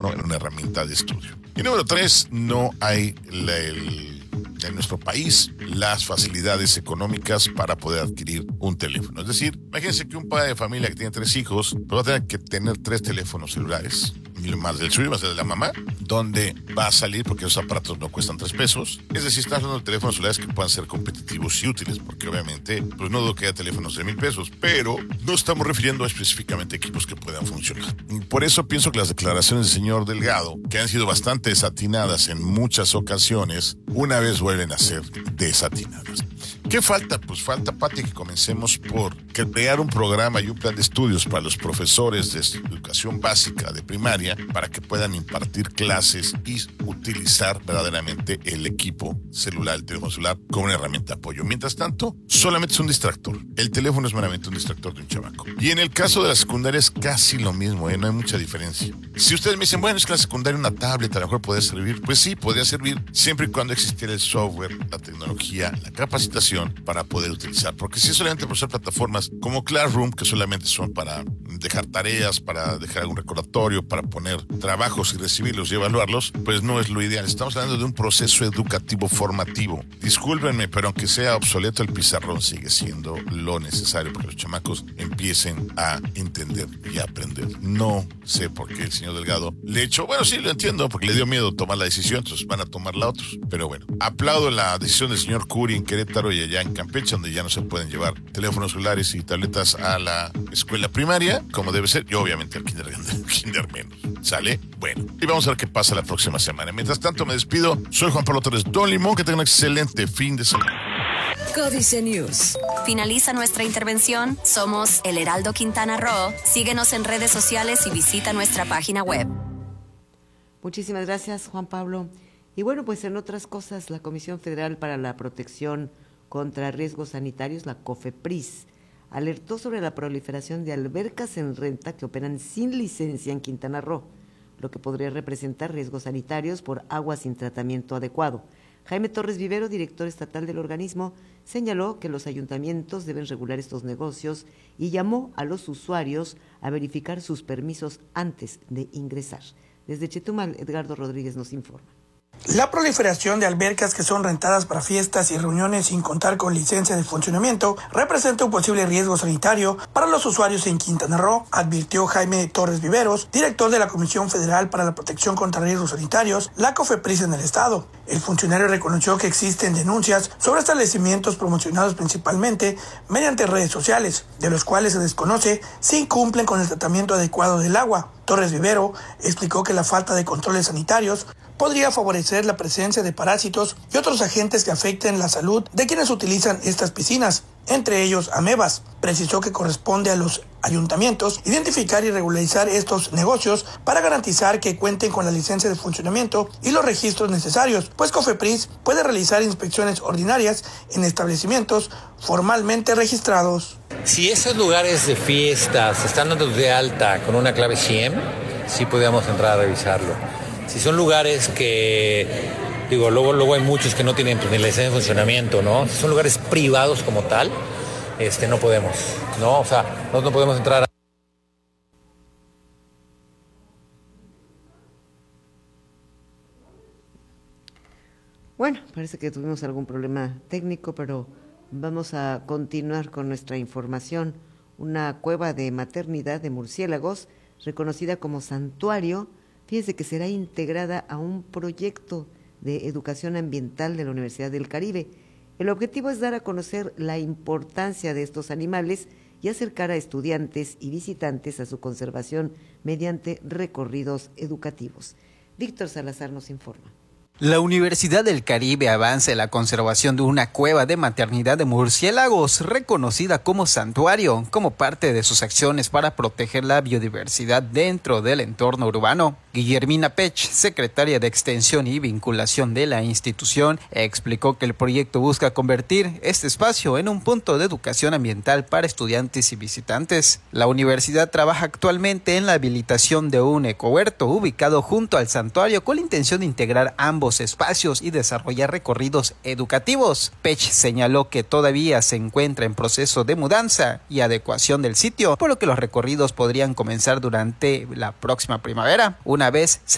teléfono en una herramienta de estudio. Y número 3, no hay en nuestro país las facilidades económicas para poder adquirir un teléfono. Es decir, imagínense que un padre de familia que tiene 3 hijos va a tener que tener 3 teléfonos celulares, y más del suyo, más del de la mamá, donde va a salir porque esos aparatos no cuestan 3 pesos. Es decir, estamos hablando de teléfonos celulares que puedan ser competitivos y útiles, porque obviamente, pues no dudo que haya teléfonos de 1,000 pesos, pero no estamos refiriendo específicamente a equipos que puedan funcionar. Y por eso pienso que las declaraciones del señor Delgado, que han sido bastante desatinadas en muchas ocasiones, una vez vuelven a ser desatinadas. ¿Qué falta? Pues falta, Pati, que comencemos por crear un programa y un plan de estudios para los profesores de educación básica de primaria para que puedan impartir clases y utilizar verdaderamente el equipo celular, el teléfono celular, como una herramienta de apoyo. Mientras tanto, solamente es un distractor. El teléfono es meramente un distractor de un chamaco. Y en el caso de la secundaria es casi lo mismo, no hay mucha diferencia. Si ustedes me dicen, bueno, es que la secundaria una tablet a lo mejor podría servir, pues sí, podría servir siempre y cuando existiera el software, la tecnología, la capacitación para poder utilizar. Porque si es solamente por usar plataformas como Classroom, que solamente son para dejar tareas, para dejar algún recordatorio, para poner trabajos y recibirlos y evaluarlos, pues no es lo ideal. Estamos hablando de un proceso educativo formativo. Discúlpenme, pero aunque sea obsoleto, el pizarrón sigue siendo lo necesario para que los chamacos empiecen a entender y a aprender. No sé por qué el señor Delgado le echó, bueno, sí, lo entiendo, porque le dio miedo tomar la decisión, entonces van a tomarla otros. Pero bueno, aplaudo la decisión del señor Curi en Querétaro y allá en Campeche, donde ya no se pueden llevar teléfonos celulares y tabletas a la escuela primaria, como debe ser, y obviamente al kinder menos. ¿Sale? Bueno, y vamos a ver qué pasa la próxima semana. Mientras tanto, me despido. Soy Juan Pablo Torres, Don Limón. Que tengan un excelente fin de semana. Códice News. Finaliza nuestra intervención. Somos El Heraldo Quintana Roo. Síguenos en redes sociales y visita nuestra página web. Muchísimas gracias, Juan Pablo. Y bueno, pues en otras cosas, la Comisión Federal para la Protección contra Riesgos Sanitarios, la COFEPRIS, alertó sobre la proliferación de albercas en renta que operan sin licencia en Quintana Roo, lo que podría representar riesgos sanitarios por agua sin tratamiento adecuado. Jaime Torres Vivero, director estatal del organismo, señaló que los ayuntamientos deben regular estos negocios y llamó a los usuarios a verificar sus permisos antes de ingresar. Desde Chetumal, Edgardo Rodríguez nos informa. La proliferación de albercas que son rentadas para fiestas y reuniones sin contar con licencia de funcionamiento representa un posible riesgo sanitario para los usuarios en Quintana Roo, advirtió Jaime Torres Viveros, director de la Comisión Federal para la Protección contra Riesgos Sanitarios, la COFEPRIS en el estado. El funcionario reconoció que existen denuncias sobre establecimientos promocionados principalmente mediante redes sociales, de los cuales se desconoce si incumplen con el tratamiento adecuado del agua. Torres Vivero explicó que la falta de controles sanitarios podría favorecer la presencia de parásitos y otros agentes que afecten la salud de quienes utilizan estas piscinas, entre ellos amebas. Precisó que corresponde a los ayuntamientos identificar y regularizar estos negocios para garantizar que cuenten con la licencia de funcionamiento y los registros necesarios, pues COFEPRIS puede realizar inspecciones ordinarias en establecimientos formalmente registrados. Si esos lugares de fiestas están dados de alta con una clave SIEM, sí podríamos entrar a revisarlo. Si son lugares que, luego hay muchos que no tienen ni licencia de funcionamiento, ¿no? Si son lugares privados como tal, no podemos, ¿no? O sea, nosotros no podemos entrar a... Bueno, parece que tuvimos algún problema técnico, pero vamos a continuar con nuestra información. Una cueva de maternidad de murciélagos, reconocida como santuario, fíjese que será integrada a un proyecto de educación ambiental de la Universidad del Caribe. El objetivo es dar a conocer la importancia de estos animales y acercar a estudiantes y visitantes a su conservación mediante recorridos educativos. Víctor Salazar nos informa. La Universidad del Caribe avanza en la conservación de una cueva de maternidad de murciélagos reconocida como santuario, como parte de sus acciones para proteger la biodiversidad dentro del entorno urbano. Guillermina Pech, secretaria de Extensión y Vinculación de la institución, explicó que el proyecto busca convertir este espacio en un punto de educación ambiental para estudiantes y visitantes. La universidad trabaja actualmente en la habilitación de un ecohuerto ubicado junto al santuario con la intención de integrar ambos espacios y desarrollar recorridos educativos. Pech señaló que todavía se encuentra en proceso de mudanza y adecuación del sitio, por lo que los recorridos podrían comenzar durante la próxima primavera. Una vez